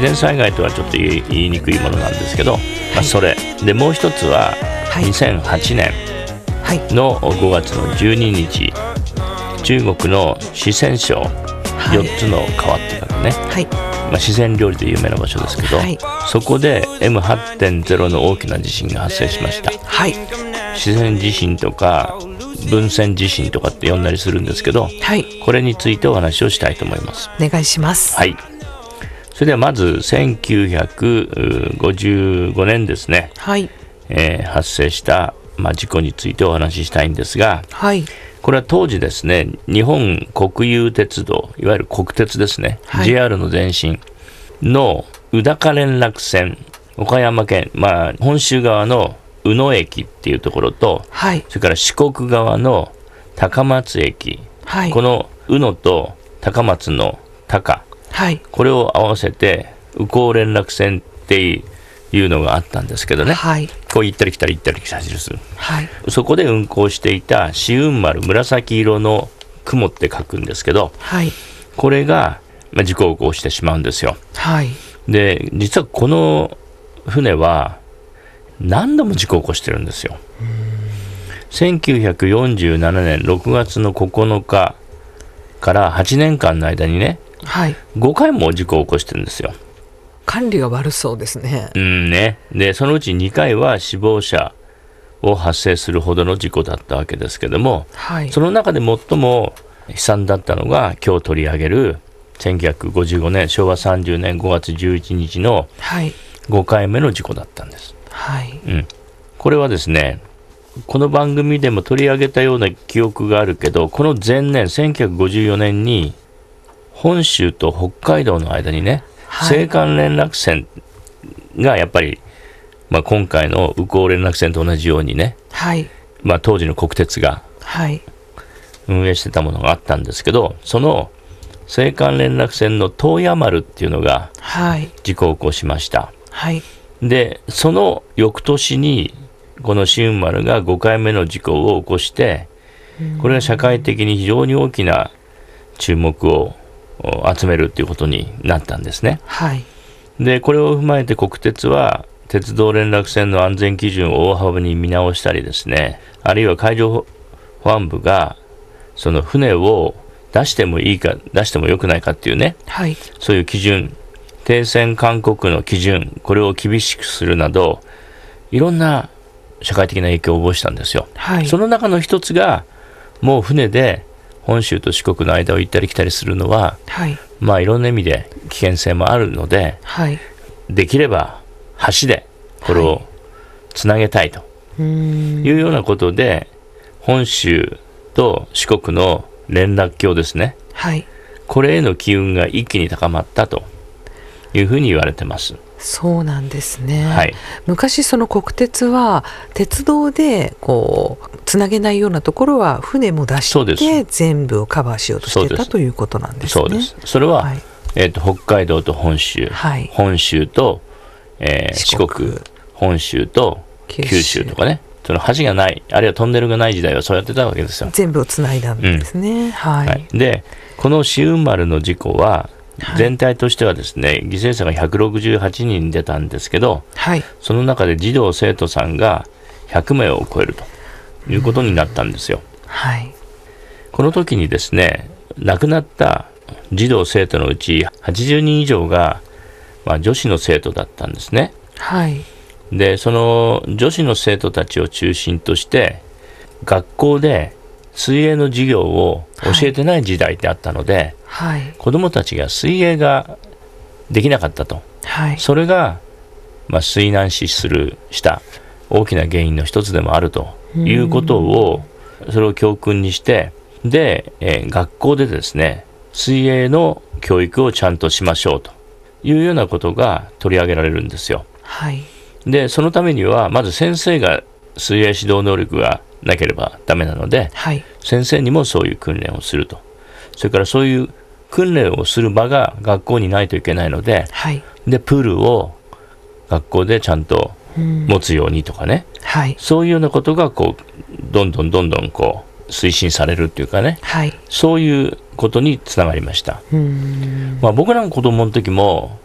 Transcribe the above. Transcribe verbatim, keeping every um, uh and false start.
然災害とはちょっと言い、言いにくいものなんですけど、はい、まあ、それでもう一つはにせんはちねんのごがつのじゅうににち、中国の四川省、はい、よっつの川って書くね、はい、まあ、四川料理で有名な場所ですけど、はい、そこで エムはちてんゼロ の大きな地震が発生しました。はい、四川地震とか文川地震とかって呼んだりするんですけど、はい、これについてお話をしたいと思います。 お願いします。 はい、それではまずせんきゅうひゃくごじゅうごねんですね、はい、えー、発生した、まあ、事故についてお話ししたいんですが、はい、これは当時ですね、日本国有鉄道、いわゆる国鉄ですね、はい、ジェイアール の前身の宇高連絡船、岡山県、まあ、本州側の宇野駅っていうところと、はい、それから四国側の高松駅、はい、この宇野と高松の高、はい、これを合わせて宇高連絡船っていうのがあったんですけどね、はい、こう行ったり来たり行ったり来たりする、はい、そこで運航していた紫雲丸、紫色の雲って書くんですけど、はい、これが、まあ、事故を起こしてしまうんですよ、はい、で実はこの船は何度も事故を起こしてるんですよ。せんきゅうひゃくよんじゅうななねんろくがつのここのかからはちねんかんの間にね、はい、ごかいも事故を起こしてるんですよ。 管理が悪そうですね。 うんね。でそのうちにかいは死亡者を発生するほどの事故だったわけですけども、はい、その中で最も悲惨だったのが今日取り上げるせんきゅうひゃくごじゅうごねんしょうわさんじゅうねんごがつじゅういちにちのごかいめの事故だったんです。はい、うん、これはですね、この番組でも取り上げたような記憶があるけど、この前年せんきゅうひゃくごじゅうよねんに本州と北海道の間にね、はい、青函連絡船がやっぱり、まあ、今回の宇高連絡船と同じようにね、はい、まあ、当時の国鉄が運営してたものがあったんですけど、その青函連絡船の東野丸っていうのが事故を起こしました、はい、でその翌年にこの紫雲丸がごかいめの事故を起こして、これが社会的に非常に大きな注目を集めるということになったんですね、はい、でこれを踏まえて国鉄は鉄道連絡船の安全基準を大幅に見直したりですね、あるいは海上保安部がその船を出してもいいか出してもよくないかっていうね、はい、そういう基準、停船勧告の基準、これを厳しくするなどいろんな社会的な影響を及ぼしたんですよ、はい、その中の一つがもう船で本州と四国の間を行ったり来たりするのは、はい、まあいろんな意味で危険性もあるので、はい、できれば橋でこれをつなげたいというようなことで、はい、本州と四国の連絡橋ですね、はい、これへの機運が一気に高まったというふうに言われてます。 そうなんですね、はい、昔その国鉄は鉄道でこうつなげないようなところは船も出して全部をカバーしようとしてたということなんですね。 そうです。それは、はい、えーと、北海道と本州、はい、本州と、えー、四国、四国本州と九州、九州とかね、その橋がない、あるいはトンネルがない時代はそうやってたわけですよ。 全部をつないだんですね、うん、はいはい、 でこの紫雲丸の事故は全体としてはですね、はい、犠牲者がひゃくろくじゅうはちにん出たんですけど、はい、その中で児童生徒さんがひゃくめいを超えるということになったんですよ、はい、この時にですね、亡くなった児童生徒のうちはちじゅうにん以上が、まあ、女子の生徒だったんですね、はい、でその女子の生徒たちを中心として学校で水泳の授業を教えてない時代であったので、はい、子どもたちが水泳ができなかったと、はい、それが、まあ、水難死するした大きな原因の一つでもあるということを、それを教訓にして、で、えー、学校でですね、水泳の教育をちゃんとしましょうというようなことが取り上げられるんですよ、はい、でそのためにはまず先生が水泳指導能力がなければダメなので、はい、先生にもそういう訓練をすると、それからそういう訓練をする場が学校にないといけないので、はい、でプールを学校でちゃんと持つようにとかね、はい、そういうようなことがこうどんどんどんどんこう推進されるっていうかね、はい、そういうことにつながりました。うーん、まあ、僕らの子供の時も